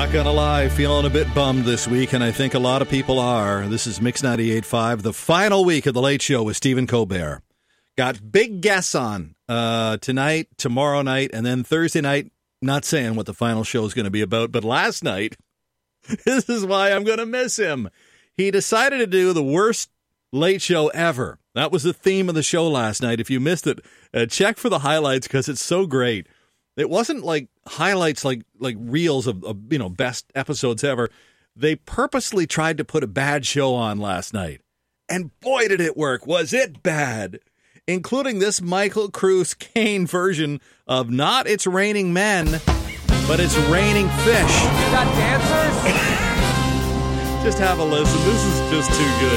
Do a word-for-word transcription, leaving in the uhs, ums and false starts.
Not gonna lie, feeling a bit bummed this week, and I think a lot of people are. This is Mix ninety-eight point five, the final week of The Late Show with Stephen Colbert. Got big guests on uh, tonight, tomorrow night, and then Thursday night. Not saying what the final show is going to be about, but last night, this is why I'm going to miss him. He decided to do the worst late show ever. That was the theme of the show last night. If you missed it, uh, check for the highlights because it's so great. It wasn't like highlights like like reels of, of, you know, best episodes ever. They purposely tried to put a bad show on last night. And boy, did it work. Was it bad? Including this Michael Cruz Kane version of not It's Raining Men, but It's Raining Fish. You got dancers? Just have a listen. This is just too good.